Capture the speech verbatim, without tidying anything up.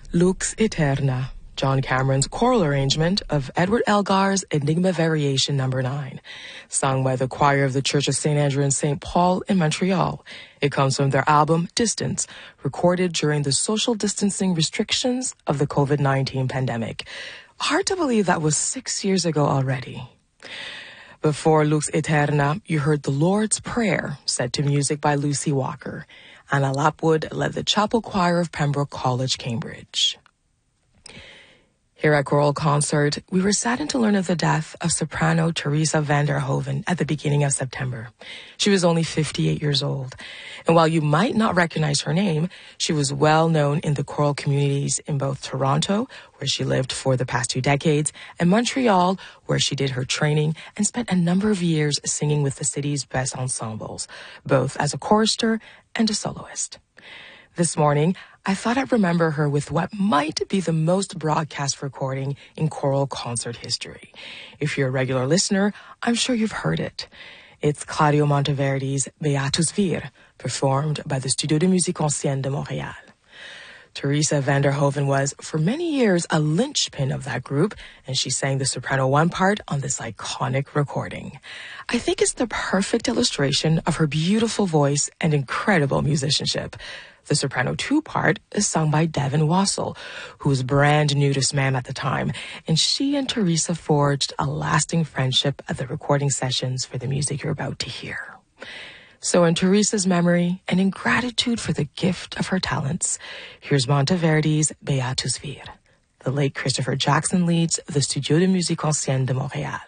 Lux Eterna, John Cameron's choral arrangement of Edward Elgar's Enigma Variation number nine, sung by the choir of the Church of Saint Andrew and Saint Paul in Montreal. It comes from their album Distance, recorded during the social distancing restrictions of the COVID nineteen pandemic. Hard to believe that was six years ago already. Before Lux Eterna, you heard The Lord's Prayer, set to music by Lucy Walker. Anna Lapwood led the chapel choir of Pembroke College, Cambridge. Here at Choral Concert, we were saddened to learn of the death of soprano Teresa van der Hoeven at the beginning of September. She was only fifty-eight years old. And while you might not recognize her name, she was well known in the choral communities in both Toronto, where she lived for the past two decades, and Montreal, where she did her training and spent a number of years singing with the city's best ensembles, both as a chorister and a soloist. This morning, I thought I'd remember her with what might be the most broadcast recording in choral concert history. If you're a regular listener, I'm sure you've heard it. It's Claudio Monteverdi's Beatus Vir, performed by the Studio de Musique Ancienne de Montréal. Teresa van der Hoeven was, for many years, a linchpin of that group, and she sang the soprano one part on this iconic recording. I think it's the perfect illustration of her beautiful voice and incredible musicianship. The soprano two part is sung by Devin Wassel, who was brand new to S M A M at the time, and she and Teresa forged a lasting friendship at the recording sessions for the music you're about to hear. So in Teresa's memory and in gratitude for the gift of her talents, here's Monteverdi's Beatus Vir. The late Christopher Jackson leads the Studio de Musique Ancienne de Montréal.